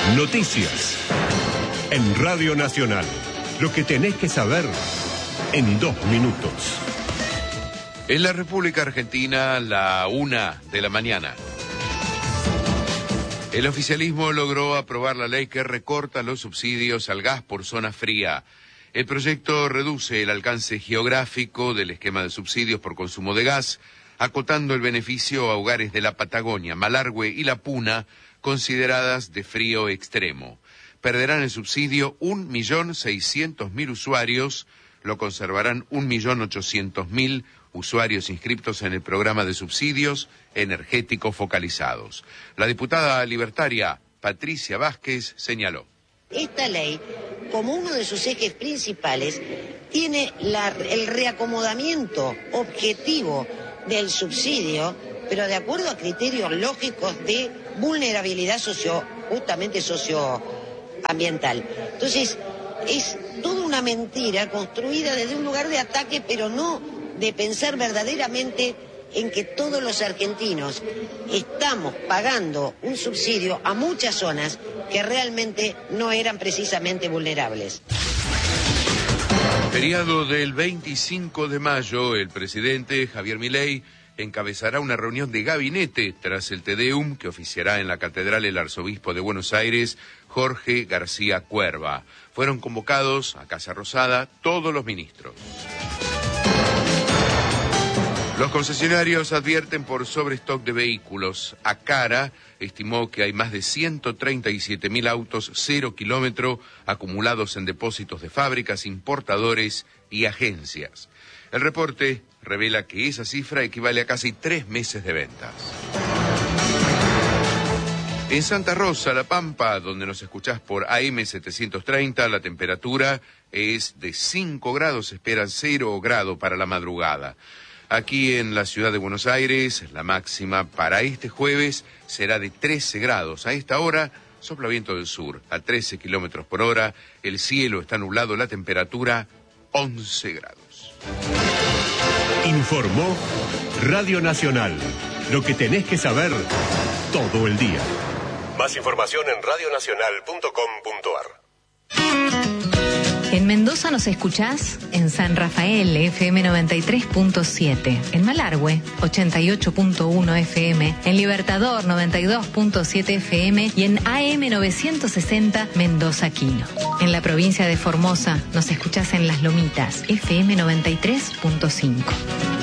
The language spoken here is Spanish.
Noticias. En Radio Nacional. Lo que tenés que saber en 2 minutos. En la República Argentina, la 1 de la mañana. El oficialismo logró aprobar la ley que recorta los subsidios al gas por zona fría. El proyecto reduce el alcance geográfico del esquema de subsidios por consumo de gas, acotando el beneficio a hogares de la Patagonia, Malargüe y La Puna, consideradas de frío extremo. Perderán el subsidio 1.600.000 usuarios, lo conservarán 1.800.000 usuarios inscriptos en el programa de subsidios energéticos focalizados. La diputada libertaria Patricia Vázquez señaló. Esta ley, como uno de sus ejes principales, tiene el reacomodamiento objetivo del subsidio, pero de acuerdo a criterios lógicos de vulnerabilidad justamente socioambiental. Entonces, es toda una mentira construida desde un lugar de ataque, pero no de pensar verdaderamente en que todos los argentinos estamos pagando un subsidio a muchas zonas que realmente no eran precisamente vulnerables. Feriado del 25 de mayo, el presidente Javier Milei encabezará una reunión de gabinete tras el Te Deum que oficiará en la Catedral el arzobispo de Buenos Aires, Jorge García Cuerva. Fueron convocados a Casa Rosada todos los ministros. Los concesionarios advierten por sobrestock de vehículos. Acara estimó que hay más de 137.000 autos 0 kilómetro acumulados en depósitos de fábricas, importadores y agencias. El reporte revela que esa cifra equivale a casi 3 meses de ventas. En Santa Rosa, La Pampa, donde nos escuchás por AM 730, la temperatura es de 5 grados, se esperan 0 grado para la madrugada. Aquí en la ciudad de Buenos Aires, la máxima para este jueves será de 13 grados. A esta hora sopla viento del sur a 13 kilómetros por hora. El cielo está nublado, la temperatura 11 grados. Informó Radio Nacional. Lo que tenés que saber todo el día. Más información en radionacional.com.ar. En Mendoza nos escuchás en San Rafael, FM 93.7, en Malargüe, 88.1 FM, en Libertador, 92.7 FM y en AM 960 Mendoza Quino. En la provincia de Formosa nos escuchás en Las Lomitas, FM 93.5.